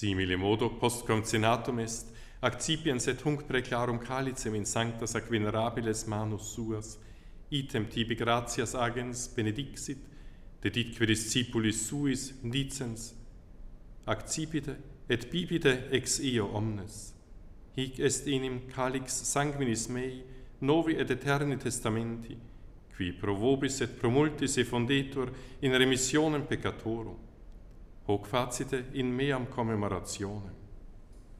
Simile modo post concenatum est, accipiens et hunc preclarum calicem in sanctas ac venerabiles manus suas, item tibi gratias agens benedixit, deditque discipulis suis dicens, accipite et bibite ex eo omnes. Hic est enim calix sanguinis mei, novi et eterni testamenti, qui pro vobis et pro multis effondetur in remissionem peccatorum. Hoc facite in meam commemorationem.